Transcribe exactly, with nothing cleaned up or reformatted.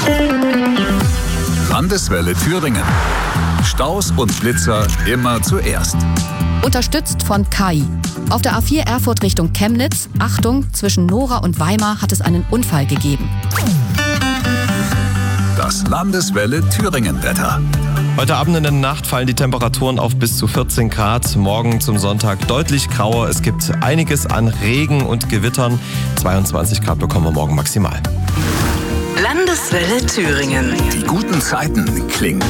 Landeswelle Thüringen. Staus und Blitzer immer zuerst. Unterstützt von K I. Auf der A vier Erfurt Richtung Chemnitz, Achtung, zwischen Nora und Weimar hat es einen Unfall gegeben. Das Landeswelle Thüringen-Wetter. Heute Abend in der Nacht fallen die Temperaturen auf bis zu vierzehn Grad. Morgen zum Sonntag deutlich grauer. Es gibt einiges an Regen und Gewittern. zweiundzwanzig Grad bekommen wir morgen maximal. Landeswelle Thüringen. Die guten Zeiten klingen